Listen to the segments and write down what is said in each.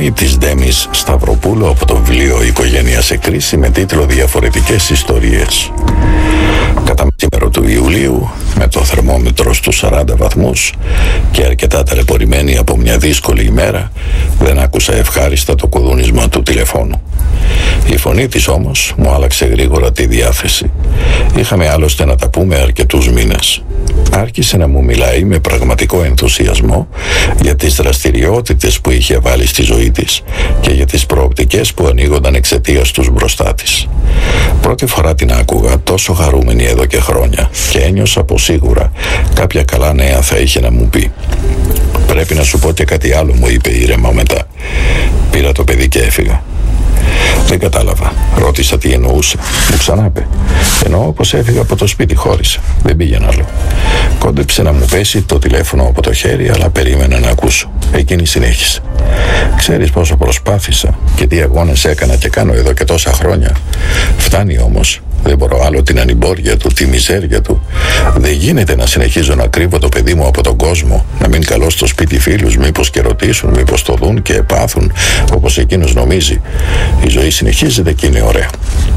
φωνή της Ντέμης Σταυροπούλου από το βιβλίο «Οικογένεια σε κρίση» με τίτλο «Διαφορετικές ιστορίες». Κατά μεσημέρο του Ιουλίου, με το θερμόμετρο στους 40 βαθμούς και αρκετά ταλαιπωρημένη από μια δύσκολη ημέρα, δεν άκουσα ευχάριστα το κουδούνισμα του τηλεφώνου. Η φωνή της όμως μου άλλαξε γρήγορα τη διάθεση. Είχαμε άλλωστε να τα πούμε αρκετούς μήνες. Άρχισε να μου μιλάει με πραγματικό ενθουσιασμό για τις δραστηριότητες που είχε βάλει στη ζωή της και για τις προοπτικές που ανοίγονταν εξαιτίας τους μπροστά της. Πρώτη φορά την άκουγα τόσο χαρούμενη εδώ και χρόνια και ένιωσα πως σίγουρα κάποια καλά νέα θα είχε να μου πει. «Πρέπει να σου πω και κάτι άλλο», μου είπε ήρεμα μετά. Πήρα το παιδί και έφυγα. Δεν κατάλαβα. Ρώτησα τι εννοούσε. Μου ξανάπε. Εννοώ πως έφυγα από το σπίτι, χώρισα. Δεν πήγαινα άλλο. Κόντεψε να μου πέσει το τηλέφωνο από το χέρι, αλλά περίμενα να ακούσω. Εκείνη συνέχισε. «Ξέρεις πόσο προσπάθησα και τι αγώνες έκανα και κάνω εδώ και τόσα χρόνια. Φτάνει όμως. Δεν μπορώ άλλο την ανημπόρια του, τη μιζέρια του. Δεν γίνεται να συνεχίζω να κρύβω το παιδί μου από τον κόσμο, να μην καλώ στο σπίτι φίλους, μήπως και ρωτήσουν, μήπως το δουν και πάθουν όπως εκείνος νομίζει. Η ζωή συνεχίζεται και είναι ωραία».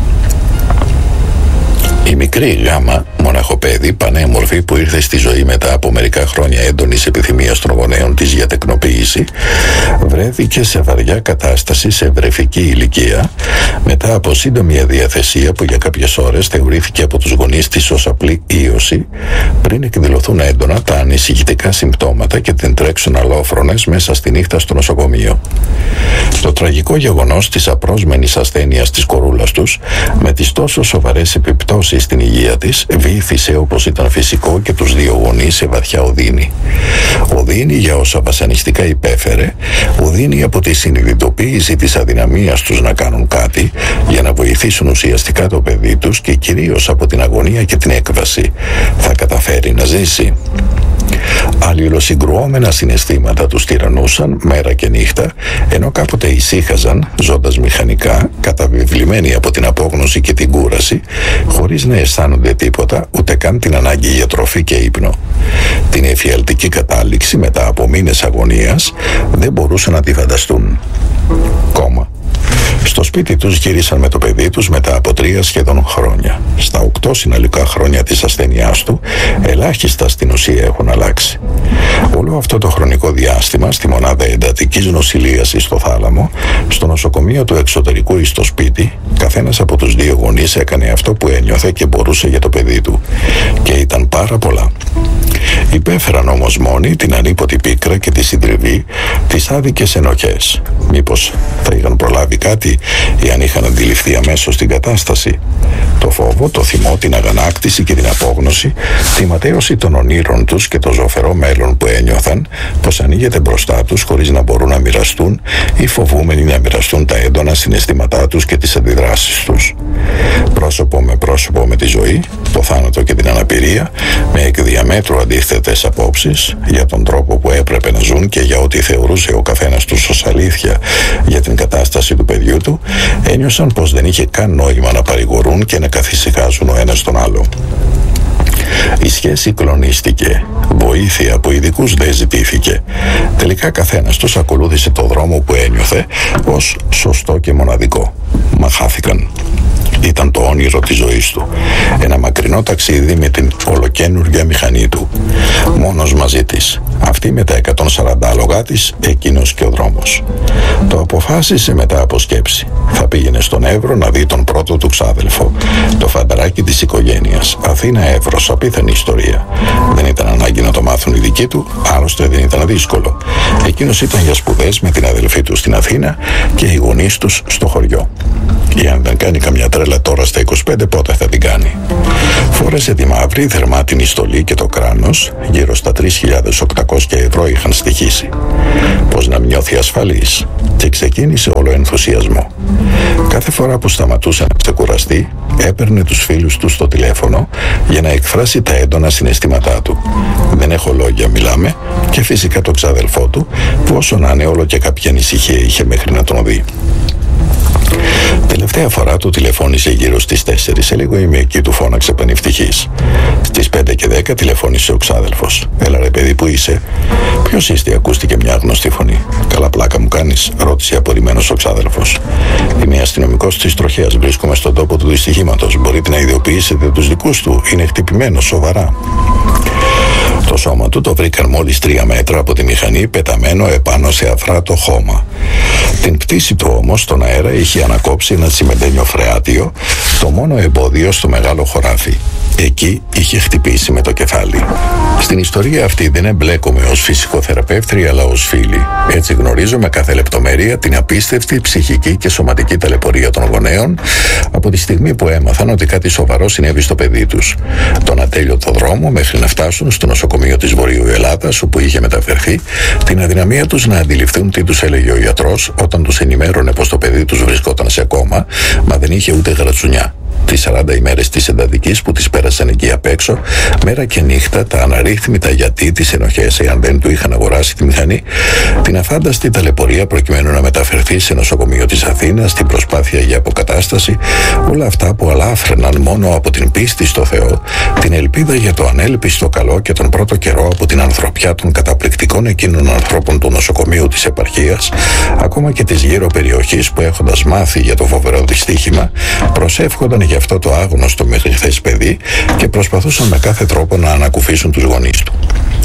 Η μικρή Γάμα, μοναχοπέδι, πανέμορφη, που ήρθε στη ζωή μετά από μερικά χρόνια έντονης επιθυμίας των γονέων της για τεκνοποίηση, βρέθηκε σε βαριά κατάσταση σε βρεφική ηλικία μετά από σύντομη αδιαθεσία που για κάποιες ώρες θεωρήθηκε από τους γονείς της ως απλή ίωση, πριν εκδηλωθούν έντονα τα ανησυχητικά συμπτώματα και την τρέξουν αλόφρονες μέσα στη νύχτα στο νοσοκομείο. Το τραγικό γεγονός της απρόσμενης ασθένειας της κορούλας τους, με τις τόσο σοβαρές επιπτώσεις στην υγεία της, βύθισε όπως ήταν φυσικό και τους δύο γονείς σε βαθιά οδύνη. Οδύνη για όσα βασανιστικά υπέφερε, οδύνη από τη συνειδητοποίηση της αδυναμίας τους να κάνουν κάτι για να βοηθήσουν ουσιαστικά το παιδί τους και κυρίως από την αγωνία και την έκβαση. Θα καταφέρει να ζήσει? Αλληλοσυγκρουόμενα συναισθήματα τους τυραννούσαν μέρα και νύχτα, ενώ κάποτε ησύχαζαν, ζώντας μηχανικά, καταβιβλημένοι από την απόγνωση και την κούραση, χωρίς να αισθάνονται τίποτα, ούτε καν την ανάγκη για τροφή και ύπνο. Την εφιαλτική κατάληξη μετά από μήνες αγωνίας δεν μπορούσαν να τη φανταστούν. Κόμμα. Στο σπίτι τους γύρισαν με το παιδί τους μετά από 3 σχεδόν χρόνια. Στα 8 συνολικά χρόνια της ασθένειάς του, ελάχιστα στην ουσία έχουν αλλάξει. Όλο αυτό το χρονικό διάστημα, στη μονάδα εντατικής νοσηλείας στο Θάλαμο, στο νοσοκομείο του εξωτερικού ή στο σπίτι, καθένας από τους δύο γονείς έκανε αυτό που ένιωθε και μπορούσε για το παιδί του. Και ήταν πάρα πολλά. Υπέφεραν όμως μόνοι την ανίποτη πίκρα και τη συντριβή, τις άδικες ενοχές. Μήπως θα είχαν προλάβει κάτι ή αν είχαν αντιληφθεί αμέσως την κατάσταση? Το φόβο, το θυμό, την αγανάκτηση και την απόγνωση, τη ματέωση των ονείρων τους και το ζωφερό μέλλον που ένιωθαν πως ανοίγεται μπροστά τους χωρίς να μπορούν να μοιραστούν ή φοβούμενοι να μοιραστούν τα έντονα συναισθήματά τους και τις αντιδράσεις τους. Πρόσωπο με πρόσωπο με τη ζωή, το θάνατο και την αναπηρία, με εκ διαμέτρου αντίθετες απόψεις για τον τρόπο που έπρεπε να ζουν και για ό,τι θεωρούσε ο καθένας τους ως αλήθεια για την κατάσταση του παιδιού του, ένιωσαν πως δεν είχε καν νόημα να παρηγορούν και να καθησυχάζουν ο ένας τον άλλο. Η σχέση κλονίστηκε. Βοήθεια από ειδικούς δεν ζητήθηκε. Τελικά καθένας τους ακολούθησε το δρόμο που ένιωθε ως σωστό και μοναδικό. Μα χάθηκαν. Ήταν το όνειρο της ζωής του. Ένα μακρινό ταξίδι με την ολοκαίνουργια μηχανή του. Μόνος μαζί της. Αυτή με τα 140 άλογα της, εκείνος και ο δρόμος. Το αποφάσισε μετά από σκέψη. Θα πήγαινε στον Εύρο να δει τον πρώτο του ξάδελφο. Το φανταράκι της οικογένειας. Αθήνα-Εύρος, απίθανη ιστορία. Δεν ήταν ανάγκη να το μάθουν οι δικοί του, άλλωστε δεν ήταν δύσκολο. Εκείνος ήταν για σπουδές με την αδελφή του στην Αθήνα και οι γονείς τους στο χωριό. Ή αν δεν κάνει καμιά τρέλα τώρα στα 25, πότε θα την κάνει? Φόρεσε τη μαύρη δερμάτινη στολή και το κράνος, γύρω στα 3.800 ευρώ είχαν στοιχήσει. Πώς να νιώθει ασφαλής? Και ξεκίνησε όλο ενθουσιασμό. Κάθε φορά που σταματούσε να ξεκουραστεί, έπαιρνε τους φίλους του στο τηλέφωνο για να εκφράσει τα έντονα συναισθήματά του. Δεν έχω λόγια, μιλάμε, και φυσικά το ξάδελφό του, που όσο να είναι όλο και κάποια ανησυχία είχε μέχρι να τον δει. Τελευταία φορά του τηλεφώνησε γύρω στις 4, σε λίγο είμαι εκεί, του φώναξε πανευτυχής. Στις 5 και 10 τηλεφώνησε ο ξάδελφος. Έλα ρε παιδί, που είσαι? Ποιος είστε? Ακούστηκε μια γνωστή φωνή. Καλά πλάκα μου κάνεις? Ρώτησε απορριμμένος ο ξάδελφος. Είμαι αστυνομικός της τροχέας, βρίσκομαι στον τόπο του δυστυχήματος. Μπορείτε να ειδοποιήσετε τους δικούς του? Είναι χτυπημένος σοβαρά. Το σώμα του το βρήκαν μόλις 3 μέτρα από τη μηχανή, πεταμένο επάνω σε αφράτο χώμα. Την πτήση του όμως στον αέρα είχε ανακόψει ένα τσιμεντένιο φρεάτιο, το μόνο εμπόδιο στο μεγάλο χωράφι. Εκεί είχε χτυπήσει με το κεφάλι. Στην ιστορία αυτή δεν εμπλέκομαι ως φυσικοθεραπεύτρια, αλλά ως φίλη. Έτσι γνωρίζω με κάθε λεπτομέρεια την απίστευτη ψυχική και σωματική ταλαιπωρία των γονέων από τη στιγμή που έμαθαν ότι κάτι σοβαρό συνέβη στο παιδί τους. Τον ατέλειωτο δρόμο μέχρι να φτάσουν στο νοσοκομείο της Βορείου Ελλάδας, όπου είχε μεταφερθεί, την αδυναμία τους να αντιληφθούν τι τους έλεγε ο γιατρός όταν τους ενημέρωνε πως το παιδί τους βρισκόταν σε κόμμα, μα δεν είχε ούτε γρατσουνιά. Τις 40 ημέρες της εντατικής που τις πέρασαν εκεί απ' έξω, μέρα και νύχτα, τα αναρρύθμιτα γιατί, τις ενοχές εάν δεν του είχαν αγοράσει τη μηχανή, την αφάνταστη ταλαιπωρία προκειμένου να μεταφερθεί σε νοσοκομείο της Αθήνας, την προσπάθεια για αποκατάσταση, όλα αυτά που αλάφραιναν μόνο από την πίστη στο Θεό, την ελπίδα για το ανέλπιστο καλό και τον πρώτο καιρό από την ανθρωπιά των καταπληκτικών εκείνων ανθρώπων του νοσοκομείου της επαρχίας, ακόμα και της γύρω περιοχής που, έχοντας μάθει για το φοβερό δυστύχημα, προσεύχονταν για αυτό το άγνωστο μέχρι χθες παιδί και προσπαθούσαν με κάθε τρόπο να ανακουφίσουν τους γονείς του.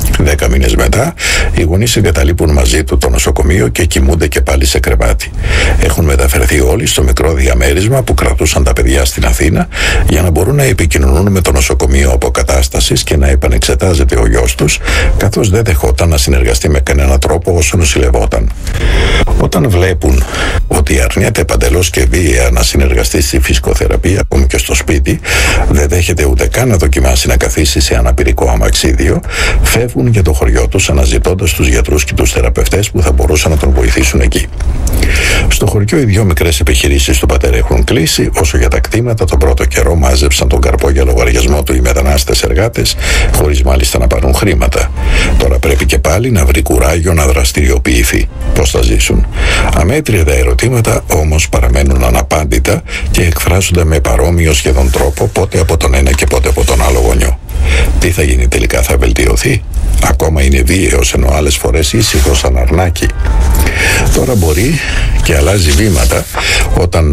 10 μήνες μετά, οι γονείς εγκαταλείπουν μαζί του το νοσοκομείο και κοιμούνται και πάλι σε κρεβάτι. Έχουν μεταφερθεί όλοι στο μικρό διαμέρισμα που κρατούσαν τα παιδιά στην Αθήνα για να μπορούν να επικοινωνούν με το νοσοκομείο αποκατάστασης και να επανεξετάζεται ο γιος τους, καθώς δεν δεχόταν να συνεργαστεί με κανένα τρόπο όσο νοσηλευόταν. Όταν βλέπουν ότι αρνιέται παντελώς και βία να συνεργαστεί στη φυσικοθεραπεία, ακόμη και στο σπίτι, δεν δέχεται ούτε καν να δοκιμάσει να καθίσει σε αναπηρικό αμαξίδιο, φεύγουν για το χωριό τους αναζητώντας τους γιατρούς και τους θεραπευτές που θα μπορούσαν να τον βοηθήσουν εκεί. Στο χωριό οι 2 μικρές επιχειρήσεις του πατέρα έχουν κλείσει, όσο για τα κτήματα τον πρώτο καιρό μάζεψαν τον καρπό για λογαριασμό του οι μετανάστες εργάτες, χωρίς μάλιστα να πάρουν χρήματα. Τώρα πρέπει και πάλι να βρει κουράγιο να δραστηριοποιηθεί. Πώς θα ζήσουν? Αμέτρια τα ερωτήματα όμως παραμένουν αναπάντητα και εκφράζονται με παρόμοιο σχεδόν τρόπο, πότε από τον ένα και πότε από τον άλλο γονιό. Τι θα γίνει τελικά? Θα βελτιωθεί? Ακόμα είναι βίαιος, ενώ άλλες φορές ήσυχος σαν αρνάκι. Τώρα μπορεί και αλλάζει βήματα όταν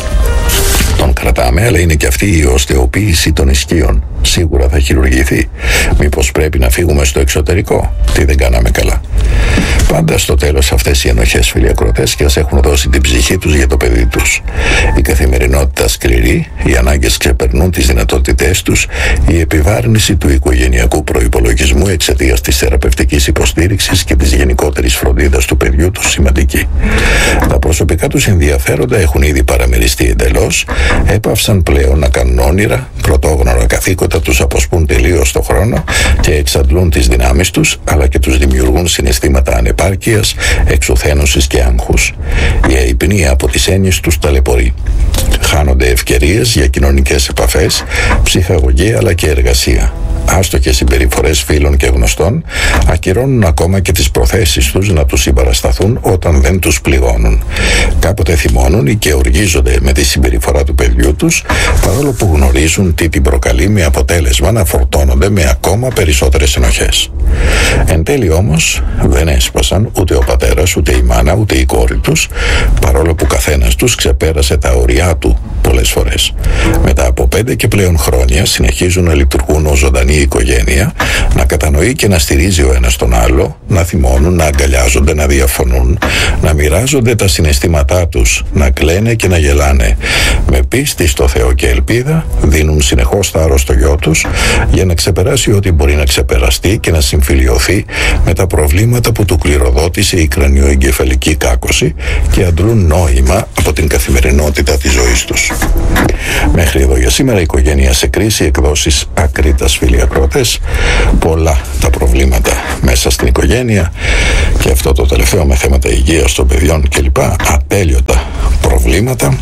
τον κρατάμε, αλλά είναι και αυτή η οστεοποίηση των ισχύων. Σίγουρα θα χειρουργηθεί. Μήπως πρέπει να φύγουμε στο εξωτερικό? Τι δεν κάναμε καλά? Πάντα στο τέλος αυτές οι ενοχές, φίλοι ακροατές, και ας έχουν δώσει την ψυχή τους για το παιδί τους. Η καθημερινότητα σκληρή, οι ανάγκες ξεπερνούν τις δυνατότητές τους, η επιβάρυνση του οικογενειακού προϋπολογισμού εξαιτίας της θεραπευτικής υποστήριξης και της γενικότερης φροντίδας του παιδιού τους σημαντική. Τα προσωπικά τους ενδιαφέροντα έχουν ήδη παραμεριστεί εντελώς, έπαυσαν πλέον να κάνουν όνειρα, πρωτόγνωρα καθήκοντα τους αποσπούν τελείως το χρόνο και εξαντλούν τις δυνάμεις τους, αλλά και τους δημιουργούν συναισθήματα ανεπάρκειας, εξουθένωσης και άγχους. Η αϊπνία από τις έννοιες τους ταλαιπωρεί. Χάνονται ευκαιρίες για κοινωνικές επαφές, ψυχαγωγία αλλά και εργασία. Άστοχες συμπεριφορές φίλων και γνωστών ακυρώνουν ακόμα και τις προθέσεις τους να τους συμπαρασταθούν όταν δεν τους πληγώνουν. Κάποτε θυμώνουν ή και οργίζονται με τη συμπεριφορά του παιδιού τους, παρόλο που γνωρίζουν τι την προκαλεί, με αποτέλεσμα να φορτώνονται με ακόμα περισσότερες ενοχές. Εν τέλει όμως δεν έσπασαν ούτε ο πατέρας, ούτε η μάνα, ούτε η κόρη τους, παρόλο που καθένας τους ξεπέρασε τα ωριά του πολλές φορές. Μετά από 5 και πλέον χρόνια συνεχίζουν να λειτουργούν ως ζωντανή οικογένεια, να κατανοεί και να στηρίζει ο ένας τον άλλο, να θυμώνουν, να αγκαλιάζονται, να διαφωνούν, να μοιράζονται τα συναισθήματά τους, να κλαίνε και να γελάνε. Με πίστη στο Θεό και ελπίδα δίνουν συνεχώς θάρρος στο γιο τους για να ξεπεράσει ό,τι μπορεί να ξεπεραστεί και να συμφιλιωθεί με τα προβλήματα που του κληροδότησε η κρανιοεγκεφαλική κάκωση και αντλούν νόημα από την καθημερινότητα της ζωής τους. Μέχρι εδώ για σήμερα. Οικογένεια σε κρίση, εκδόσεις Ακρίτας, φίλοι ακροατές. Πολλά τα προβλήματα μέσα στην οικογένεια και αυτό το τελευταίο με θέματα υγείας των παιδιών κλπ. Ατέλειωτα προβλήματα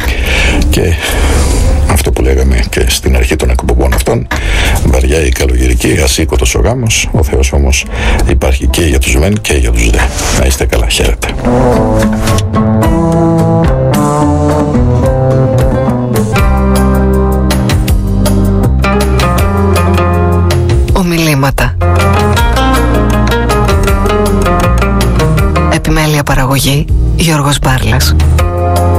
και αυτό που λέγαμε και στην αρχή των εκπομπών αυτών, βαριά η καλογερική, ασήκωτος ο γάμος. Ο Θεός όμως υπάρχει και για τους μεν και για τους δε. Να είστε καλά, χαίρετε. επιμέλεια παραγωγή Γιώργος Μπάρλας.